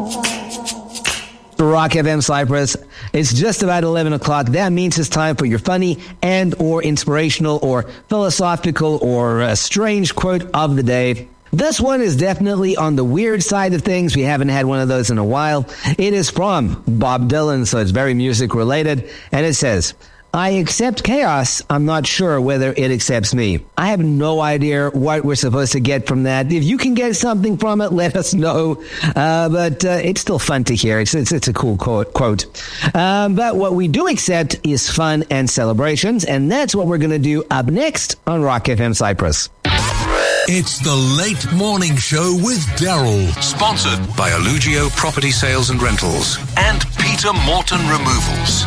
Rock FM Cyprus. It's just about 11 o'clock. That means it's time for your funny and or inspirational or philosophical or strange quote of the day. This one is definitely on the weird side of things. We haven't had one of those in a while. It is from Bob Dylan, so it's very music related. And it says, I accept chaos. I'm not sure whether it accepts me. I have no idea what we're supposed to get from that. If you can get something from it, let us know. But it's still fun to hear. It's a cool quote. But what we do accept is fun and celebrations. And that's what we're going to do up next on Rock FM Cyprus. It's the Late Morning Show with Daryl. Sponsored by Allugio Property Sales and Rentals and Peter Morton Removals.